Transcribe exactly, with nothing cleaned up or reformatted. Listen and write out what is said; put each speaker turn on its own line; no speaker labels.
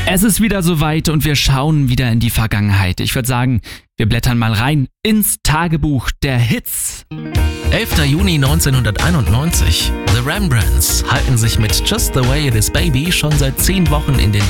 Es ist wieder soweit und wir schauen wieder in die Vergangenheit. Ich würde sagen, wir blättern mal rein ins Tagebuch der Hits.
elfter Juni neunzehnhunderteinundneunzig. The Rembrandts halten sich mit Just the Way It Is Baby schon seit zehn Wochen in den